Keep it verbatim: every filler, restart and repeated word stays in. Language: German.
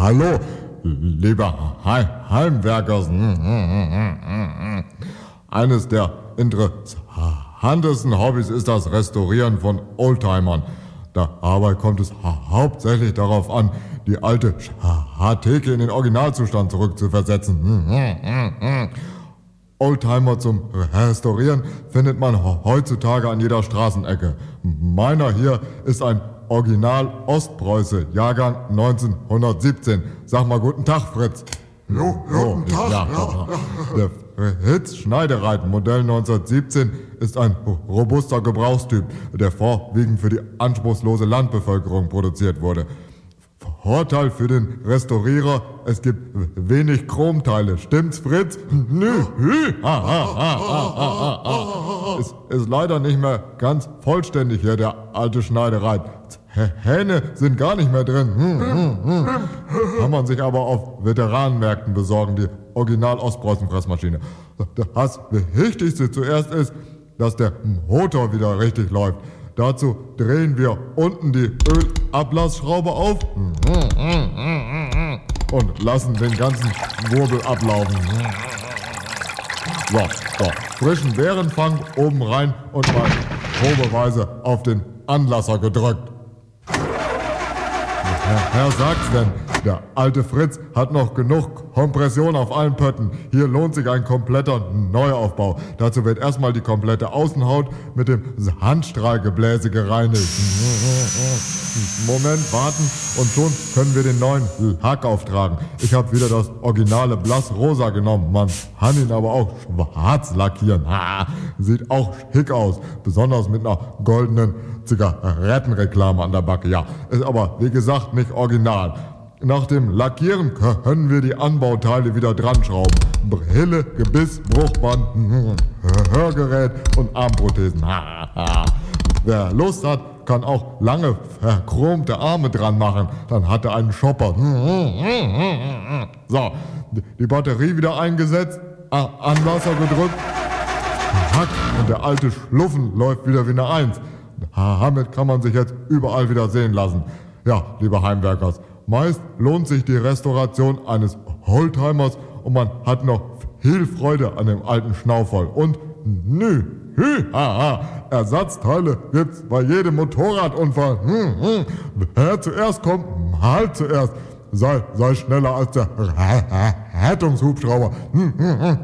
Hallo, lieber He Heimwerkers. Eines der interessantesten Hobbys ist das Restaurieren von Oldtimern. Dabei kommt es hau hauptsächlich darauf an, die alte Schatheke in den Originalzustand zurückzuversetzen. Oldtimer zum Restaurieren findet man heutzutage an jeder Straßenecke. Meiner hier ist ein Original Ostpreuße, Jahrgang neunzehnhundertsiebzehn. Sag mal guten Tag, Fritz. Jo, guten Tag. Ja, ja. Der Fritz Schneidereit Modell neunzehnhundertsiebzehn ist ein robuster Gebrauchstyp, der vorwiegend für die anspruchslose Landbevölkerung produziert wurde. Vorteil für den Restaurierer, es gibt wenig Chromteile. Stimmt's, Fritz? Nö. Ist, ist leider nicht mehr ganz vollständig hier, der alte Schneidereit. Hähne sind gar nicht mehr drin. Hm, hm, hm. Kann man sich aber auf Veteranenmärkten besorgen, die Original-Ostpreußen-Fressmaschine. Das Wichtigste zuerst ist, dass der Motor wieder richtig läuft. Dazu drehen wir unten die Ölablassschraube auf und lassen den ganzen Wirbel ablaufen. So, so, frischen Bärenfang oben rein und mal probeweise auf den Anlasser gedrückt. Herr, Herr sagt's denn, der alte Fritz hat noch genug Kompression auf allen Pötten. Hier lohnt sich ein kompletter Neuaufbau. Dazu wird erstmal die komplette Außenhaut mit dem Handstrahlgebläse gereinigt. Moment, warten und schon können wir den neuen Lack auftragen. Ich habe wieder das originale Blassrosa genommen. Man kann ihn aber auch schwarz lackieren. Ha, sieht auch schick aus, besonders mit einer goldenen Zigarettenreklame an der Backe. Ja, ist aber wie gesagt nicht original. Nach dem Lackieren können wir die Anbauteile wieder dran schrauben. Brille, Gebiss, Bruchband, Hörgerät und Armprothesen. Wer Lust hat, kann auch lange verchromte Arme dran machen. Dann hat er einen Shopper. So, die Batterie wieder eingesetzt, Anlasser gedrückt. Hack, und der alte Schluffen läuft wieder wie eine Eins. Damit kann man sich jetzt überall wieder sehen lassen. Ja, liebe Heimwerkers, meist lohnt sich die Restauration eines Oldtimers und man hat noch viel Freude an dem alten Schnauferl. Und nü, hü, haha, Ersatzteile gibt's bei jedem Motorradunfall. Hm, hm. Wer zuerst kommt, halt zuerst. Sei, sei schneller als der Rettungshubschrauber. Hm, hm, hm.